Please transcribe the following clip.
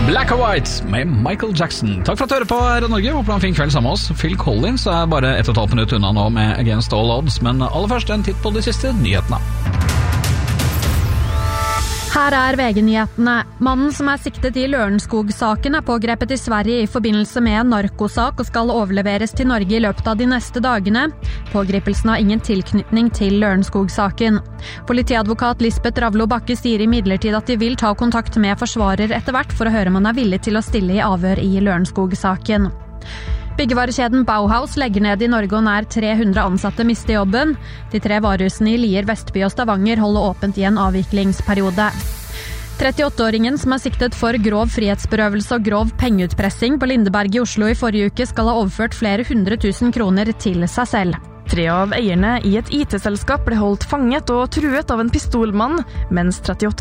Black or White med Michael Jackson. Takk for at du hører på Radio Norge. Håper du har en fin kveld sammen med oss. Phil Collins er bare 1,5 minutter unna nå med Against All Odds, men aller først en titt på de siste nyhetene. Her er VG-nyhetene. Mannen som er siktet i Lørenskog-saken er pågrepet i Sverige i forbindelse med en narkosak og skal overleveres til Norge i løpet av de neste dagene. Pågripelsen har ingen tilknytning til Lørenskog-saken. Politiadvokat Lisbeth Ravlo Bakke sier imidlertid at de vil ta kontakt med forsvarer etter hvert for å høre om han er villig til å stille i avhør i Lørenskog-saken. Byggevarekjeden Bauhaus legger ned i Norge og nær 300 ansatte mister jobben. De 3 varehusene i Lier, Vestby og Stavanger holder åpent i en avviklingsperiode. 38-åringen som er siktet for grov frihetsberøvelse og grov pengeutpressing på Lindeberg i Oslo i forrige uke skal ha overført flere 100 000 kroner til seg selv. 3 av eierne i et IT-selskap ble holdt fanget og truet av en pistolmann, mens 38